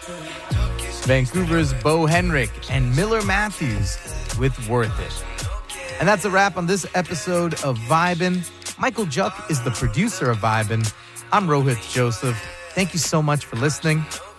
Vancouver's Bo Henrik and Miller Matthews with Worth It. And that's a wrap on this episode of Vibin'. Michael Juck is the producer of Vibin'. I'm Rohit Joseph. Thank you so much for listening.